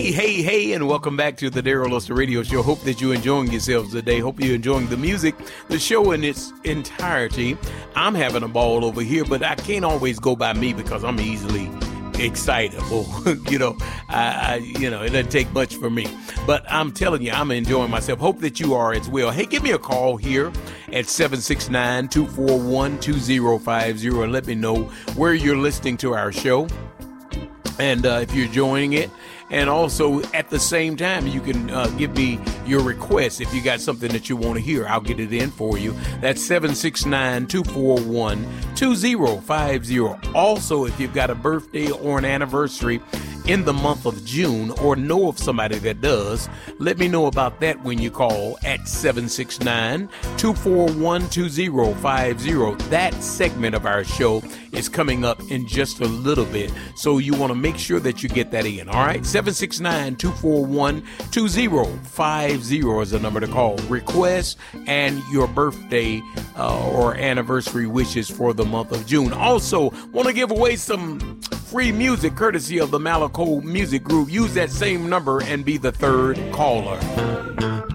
Hey, and welcome back to the Daryl Luster Radio Show. Hope that you're enjoying yourselves today. Hope you're enjoying the music, the show in its entirety. I'm having a ball over here, but I can't always go by me because I'm easily excitable. It doesn't take much for me. But I'm telling you, I'm enjoying myself. Hope that you are as well. Hey, give me a call here at 769-241-2050 and let me know where you're listening to our show and if you're enjoying it. And also, at the same time, you can give me your request. If you got something that you want to hear, I'll get it in for you. That's 769-241-2050. Also, if you've got a birthday or an anniversary in the month of June or know of somebody that does, let me know about that when you call at 769-241-2050. That segment of our show is coming up in just a little bit, so you want to make sure that you get that in, all right? 769-241-2050 is the number to call. Request and your birthday or anniversary wishes for the month of June. Also, want to give away some free music courtesy of the Malaco Music Group. Use that same number and be the third caller.